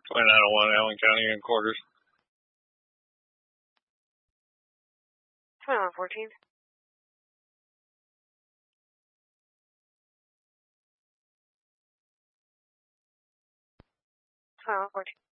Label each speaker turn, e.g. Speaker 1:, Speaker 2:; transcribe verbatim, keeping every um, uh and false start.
Speaker 1: twenty-nine oh one Allen County in quarters.
Speaker 2: twenty-one fourteen. twenty-one fourteen.